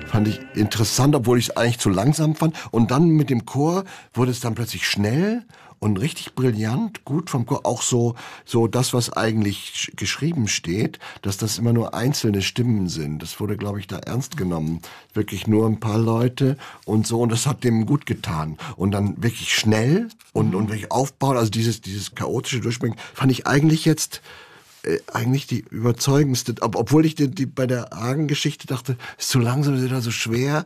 Fand ich interessant, obwohl ich es eigentlich zu langsam fand. Und dann mit dem Chor wurde es dann plötzlich schnell und richtig brillant, gut vom Chor. Auch so das, was eigentlich geschrieben steht, dass das immer nur einzelne Stimmen sind. Das wurde, glaube ich, da ernst genommen. Wirklich nur ein paar Leute und so. Und das hat dem gut getan. Und dann wirklich schnell und wirklich aufbauen. Also dieses chaotische Durchbringen fand ich eigentlich jetzt eigentlich die überzeugendste, obwohl ich die bei der Hagen-Geschichte dachte, ist zu langsam, ist wieder so schwer.